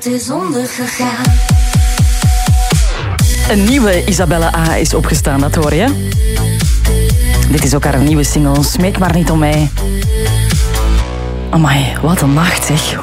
Het is ondergegaan. Een nieuwe Isabelle A. is opgestaan, dat hoor je. Dit is ook haar nieuwe single, Smeek maar niet om mij. Amai, wat een nacht zeg.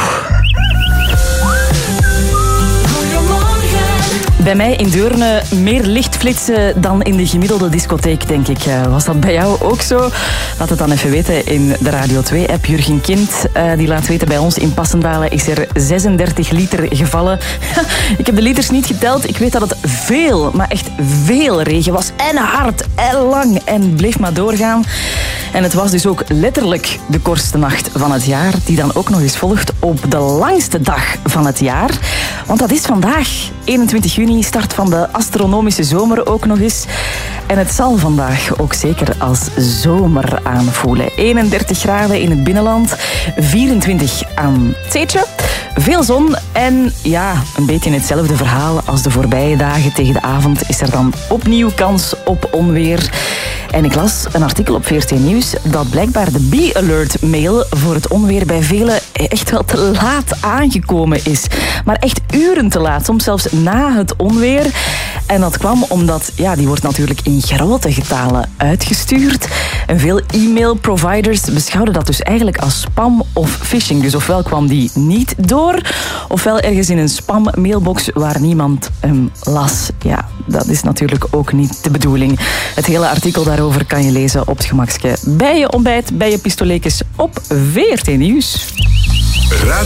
Bij mij in Deurne meer lichtflitsen dan in de gemiddelde discotheek, denk ik. Was dat bij jou ook zo? Laat het dan even weten in de Radio 2-app. Jurgen Kind die laat weten bij ons in Passendalen is er 36 liter gevallen. Ik heb de liters niet geteld. Ik weet dat het veel, maar echt veel regen was. En hard en lang en bleef maar doorgaan. En het was dus ook letterlijk de kortste nacht van het jaar, die dan ook nog eens volgt op de langste dag van het jaar. Want dat is vandaag, 21 juni, start van de astronomische zomer ook nog eens. En het zal vandaag ook zeker als zomer aanvoelen. 31 graden in het binnenland, 24 aan het zeetje. Veel zon en ja, een beetje hetzelfde verhaal als de voorbije dagen. Tegen de avond is er dan opnieuw kans op onweer. En ik las een artikel op VRT Nieuws dat blijkbaar de B-alert-mail voor het onweer bij velen echt wel te laat aangekomen is. Maar echt uren te laat, soms zelfs na het onweer. En dat kwam omdat, ja, die wordt natuurlijk in grote getalen uitgestuurd. En veel e-mailproviders beschouwden dat dus eigenlijk als spam of phishing. Dus ofwel kwam die niet door, ofwel ergens in een spam-mailbox waar niemand hem las. Ja, dat is natuurlijk ook niet de bedoeling. Het hele artikel daarover kan je lezen op het gemakske bij je ontbijt, bij je pistoletjes op VRT Nieuws.